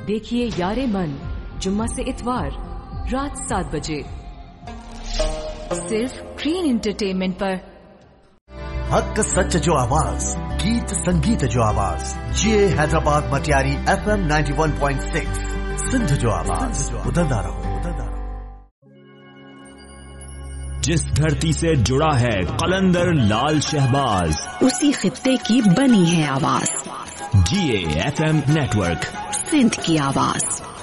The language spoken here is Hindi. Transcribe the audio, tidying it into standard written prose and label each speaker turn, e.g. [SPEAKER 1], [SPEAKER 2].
[SPEAKER 1] देखिए यारे मन जुम्मा से इतवार रात 7 बजे सिर्फ ग्रीन एंटरटेनमेंट पर।
[SPEAKER 2] हक सच जो आवाज, गीत संगीत जो आवाज, ये हैदराबाद मटियारी FM 91.6 सिंध जो आवाज, उधरदा रहो।
[SPEAKER 3] जिस धरती से जुड़ा है कलंदर लाल शहबाज,
[SPEAKER 4] उसी खित्ते की बनी है आवाज।
[SPEAKER 3] GA FM नेटवर्क,
[SPEAKER 4] सिंध की आवाज।